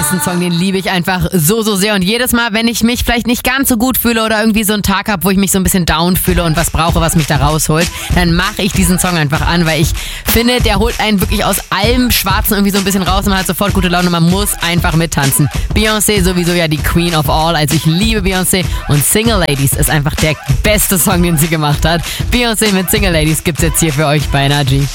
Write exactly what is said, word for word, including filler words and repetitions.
Diesen Song, den liebe ich einfach so, so sehr. Und jedes Mal, wenn ich mich vielleicht nicht ganz so gut fühle oder irgendwie so einen Tag habe, wo ich mich so ein bisschen down fühle und was brauche, was mich da rausholt, dann mache ich diesen Song einfach an, weil ich finde, der holt einen wirklich aus allem Schwarzen irgendwie so ein bisschen raus und man hat sofort gute Laune und man muss einfach mittanzen. Beyoncé sowieso ja die Queen of all, also ich liebe Beyoncé und Single Ladies ist einfach der beste Song, den sie gemacht hat. Beyoncé mit Single Ladies gibt's jetzt hier für euch bei Energy.